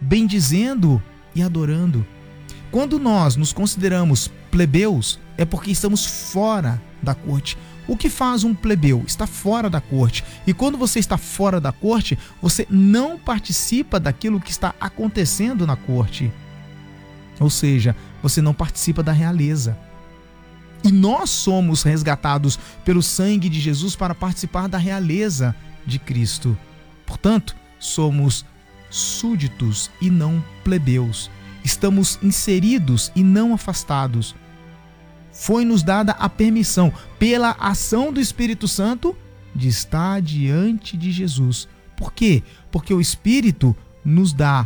bendizendo e adorando. Quando nós nos consideramos plebeus, é porque estamos fora da corte. O que faz um plebeu? Está fora da corte. E quando você está fora da corte, você não participa daquilo que está acontecendo na corte. Ou seja, você não participa da realeza. E nós somos resgatados pelo sangue de Jesus para participar da realeza de Cristo. Portanto, somos súditos e não plebeus. Estamos inseridos e não afastados. Foi-nos dada a permissão, pela ação do Espírito Santo, de estar diante de Jesus. Por quê? Porque o Espírito nos dá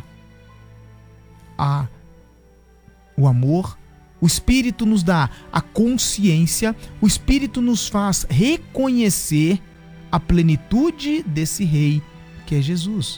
o amor, o Espírito nos dá a consciência, o Espírito nos faz reconhecer a plenitude desse Rei, que é Jesus.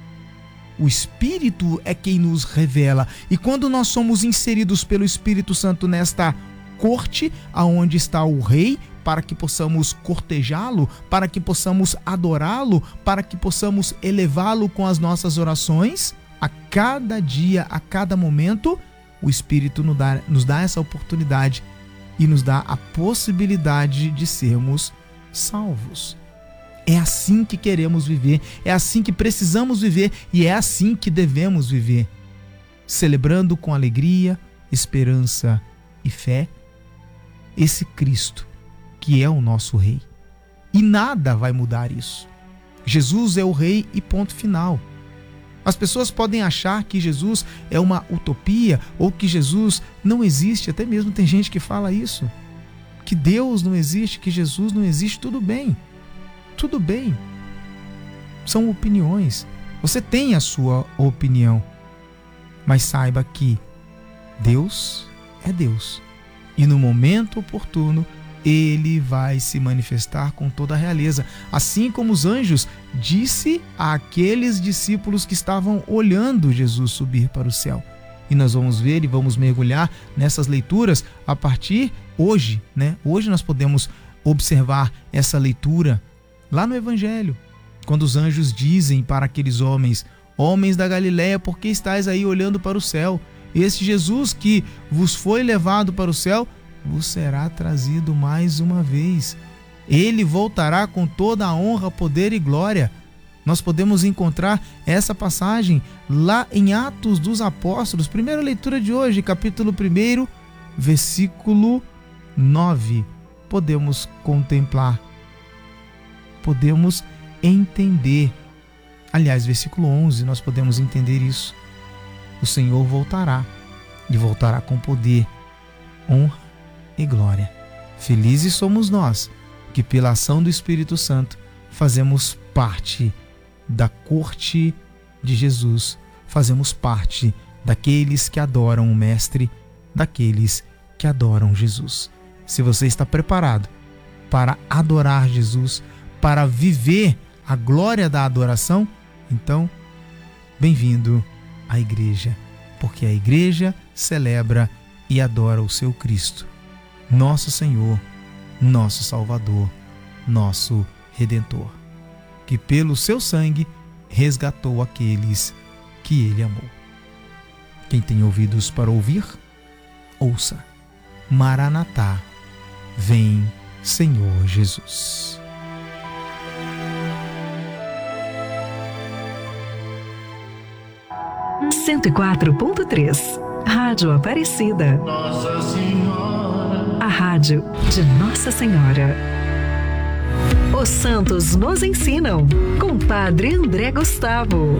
O Espírito é quem nos revela. E quando nós somos inseridos pelo Espírito Santo nesta corte, aonde está o Rei, para que possamos cortejá-lo, para que possamos adorá-lo, para que possamos elevá-lo com as nossas orações, a cada dia, a cada momento, o Espírito nos dá essa oportunidade e nos dá a possibilidade de sermos salvos. É assim que queremos viver, é assim que precisamos viver e é assim que devemos viver. Celebrando com alegria, esperança e fé esse Cristo, que é o nosso Rei. E nada vai mudar isso. Jesus é o Rei e ponto final. As pessoas podem achar que Jesus é uma utopia ou que Jesus não existe. Até mesmo tem gente que fala isso. Que Deus não existe, que Jesus não existe. Tudo bem. Tudo bem. São opiniões. Você tem a sua opinião. Mas saiba que Deus é Deus. E no momento oportuno, Ele vai se manifestar com toda a realeza. Assim como os anjos disse àqueles discípulos que estavam olhando Jesus subir para o céu. E nós vamos ver e vamos mergulhar nessas leituras a partir hoje, né? Hoje nós podemos observar essa leitura lá no Evangelho, quando os anjos dizem para aqueles homens da Galileia, por que estáis aí olhando para o céu? Este Jesus que vos foi levado para o céu, vos será trazido mais uma vez. Ele voltará com toda a honra, poder e glória. Nós podemos encontrar essa passagem lá em Atos dos Apóstolos, primeira leitura de hoje, capítulo 1, versículo 9. Podemos contemplar, podemos entender. Aliás, versículo 11, nós podemos entender isso. O Senhor voltará, e voltará com poder, honra e glória. Felizes somos nós, que pela ação do Espírito Santo fazemos parte da corte de Jesus, fazemos parte daqueles que adoram o Mestre, daqueles que adoram Jesus. Se você está preparado para adorar Jesus, para viver a glória da adoração, então, bem-vindo à igreja, porque a igreja celebra e adora o seu Cristo, nosso Senhor, nosso Salvador, nosso Redentor, que pelo seu sangue resgatou aqueles que ele amou. Quem tem ouvidos para ouvir, ouça. Maranatá, vem, Senhor Jesus. Cento e 4.3 Rádio Aparecida. Nossa Senhora. A rádio de Nossa Senhora. Os santos nos ensinam, com Padre André Gustavo.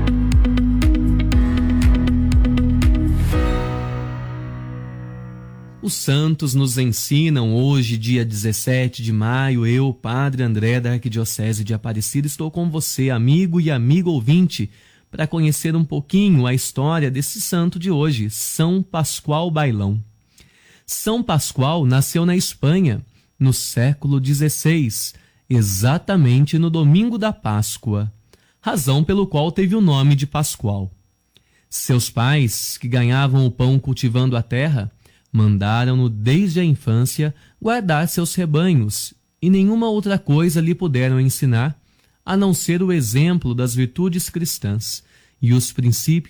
Os santos nos ensinam. Hoje, dia 17 de maio, eu, Padre André, da Arquidiocese de Aparecida, estou com você, amigo e amigo ouvinte, para conhecer um pouquinho a história desse santo de hoje, São Pascoal Bailão. São Pascoal nasceu na Espanha, no século XVI, exatamente no domingo da Páscoa, razão pelo qual teve o nome de Pascoal. Seus pais, que ganhavam o pão cultivando a terra, mandaram-no desde a infância guardar seus rebanhos, e nenhuma outra coisa lhe puderam ensinar, a não ser o exemplo das virtudes cristãs e os princípios